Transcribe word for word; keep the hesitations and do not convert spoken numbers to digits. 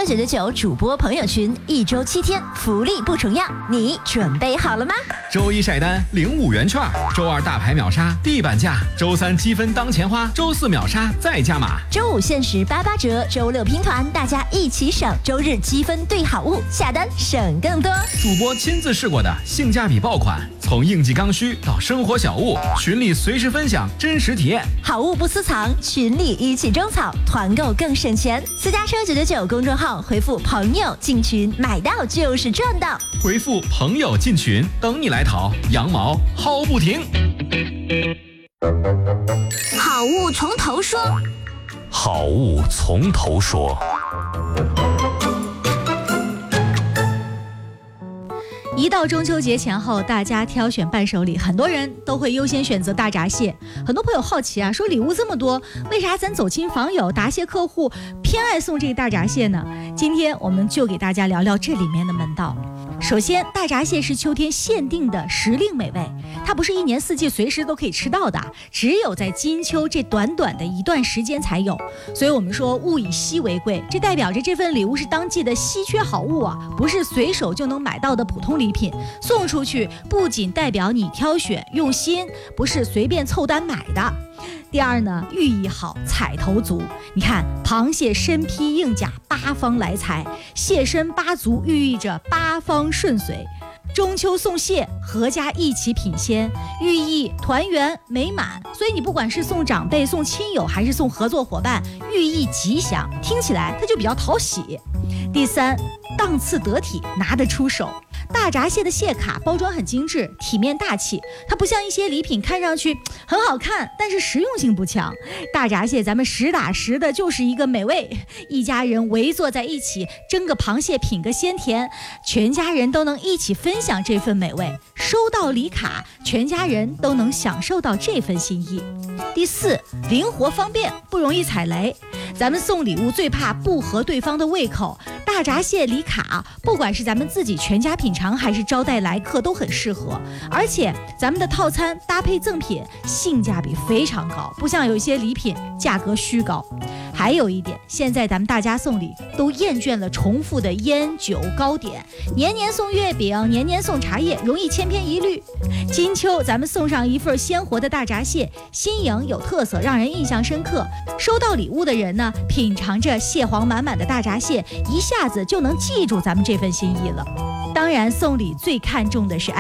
九九九主播朋友群，一周七天，福利不重样，你准备好了吗？ 周一晒单领五元券，周二大牌秒杀地板价，周三积分当钱花，周四秒杀再加码， 周五限时八八折，周六拼团，大家一起省，周日积分兑好物，下单省更多。 主播亲自试过的性价比爆款，从应季刚需到生活小物，群里随时分享真实体验， 好物不私藏，群里一起种草，团购更省钱。私家车九九九公众号回复朋友进群，买到就是赚到。 回复朋友进群，等你来淘，羊毛薅不停。 好物从头说， 好物从头说。 一到中秋节前后，大家挑选伴手礼，很多人都会优先选择大闸蟹。很多朋友好奇啊，说礼物这么多，为啥咱走亲访友答谢客户偏爱送这个大闸蟹呢？今天我们就给大家聊聊这里面的门道。首先，大闸蟹是秋天限定的时令美味，它不是一年四季随时都可以吃到的，只有在金秋这短短的一段时间才有。所以我们说物以稀为贵，这代表着这份礼物是当季的稀缺好物啊，不是随手就能买到的普通礼品。送出去不仅代表你挑选用心，不是随便凑单买的。第二呢，寓意好，彩头足。你看，螃蟹身披硬甲，八方来财，蟹身八足，寓意着八方顺遂。中秋送蟹，阖家一起品鲜，寓意团圆美满。所以你不管是送长辈、送亲友，还是送合作伙伴，寓意吉祥，听起来它就比较讨喜。第三，档次得体，拿得出手。大闸蟹的蟹卡包装很精致，体面大气，它不像一些礼品看上去很好看，但是实用性不强。大闸蟹咱们实打实的就是一个美味，一家人围坐在一起蒸个螃蟹，品个鲜甜，全家人都能一起分享这份美味。收到礼卡，全家人都能享受到这份心意。第四，灵活方便，不容易踩雷。咱们送礼物最怕不合对方的胃口，大闸蟹礼卡不管是咱们自己全家品尝还是招待来客都很适合，而且咱们的套餐搭配赠品性价比非常高，不像有一些礼品价格虚高。还有一点，现在咱们大家送礼都厌倦了重复的烟酒糕点，年年送月饼，年年送茶叶，容易千篇一律。金秋咱们送上一份鲜活的大闸蟹，新颖有特色，让人印象深刻。收到礼物的人呢，品尝着蟹黄满满的大闸蟹，一下子就能记住咱们这份心意了。当然，送礼最看重的是